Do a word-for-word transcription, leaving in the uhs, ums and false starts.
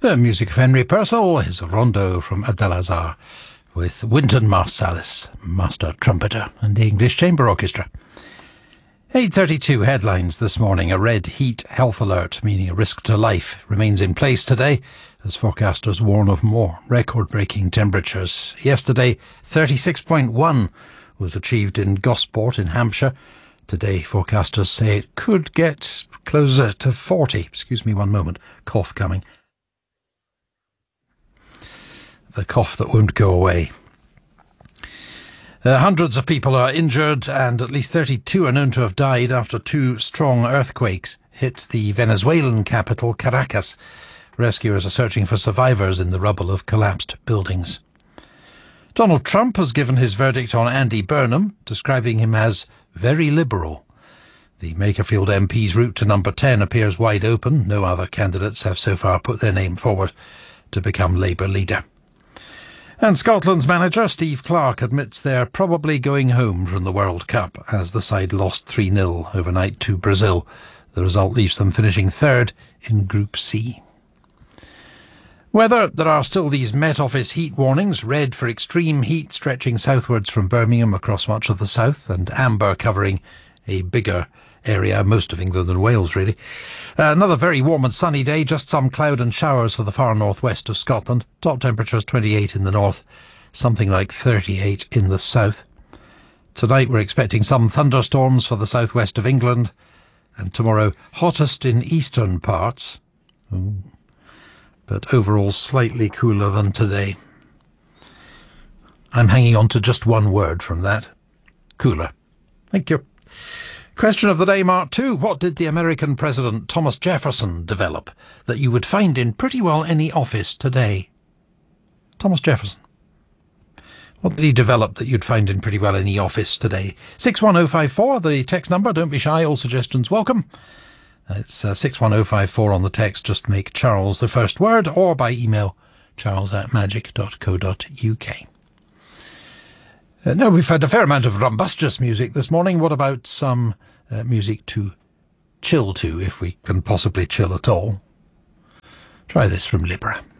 The music of Henry Purcell, his rondo from Abdelazar, with Wynton Marsalis, master trumpeter, and the English Chamber Orchestra. eight thirty-two headlines this morning. A red heat health alert, meaning a risk to life, remains in place today as forecasters warn of more record-breaking temperatures. Yesterday, thirty-six point one was achieved in Gosport in Hampshire. Today, forecasters say it could get closer to forty. Excuse me one moment. Cough coming. The cough that won't go away. Uh, hundreds of people are injured and at least thirty-two are known to have died after two strong earthquakes hit the Venezuelan capital, Caracas. Rescuers are searching for survivors in the rubble of collapsed buildings. Donald Trump has given his verdict on Andy Burnham, describing him as very liberal. The Makerfield M P's route to number ten appears wide open. No other candidates have so far put their name forward to become Labour leader. And Scotland's manager, Steve Clarke, admits they're probably going home from the World Cup as the side lost three nil overnight to Brazil. The result leaves them finishing third in Group C. Weather, there are still these Met Office heat warnings, red for extreme heat stretching southwards from Birmingham across much of the south, and amber covering a bigger area, most of England and Wales really. Uh, another very warm and sunny day, just some cloud and showers for the far northwest of Scotland. Top temperatures twenty-eight in the north, something like thirty-eight in the south. Tonight we're expecting some thunderstorms for the southwest of England, and tomorrow hottest in eastern parts. Ooh. But overall slightly cooler than today. I'm hanging on to just one word from that. Cooler. Thank you. Question of the day, Mark two. What did the American President Thomas Jefferson develop that you would find in pretty well any office today? Thomas Jefferson. What did he develop that you'd find in pretty well any office today? six one oh five four, the text number. Don't be shy, all suggestions welcome. It's uh, six one oh five four on the text. Just make Charles the first word, or by email, charles at magic dot co dot uk. Uh, now, we've had a fair amount of rumbustious music this morning. What about some uh, music to chill to, if we can possibly chill at all? Try this from Libra.